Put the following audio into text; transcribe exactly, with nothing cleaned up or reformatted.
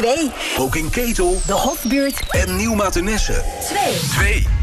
twee. Ook in Ketel, De Hofbuurt en Nieuw Mathenesse. twee. twee.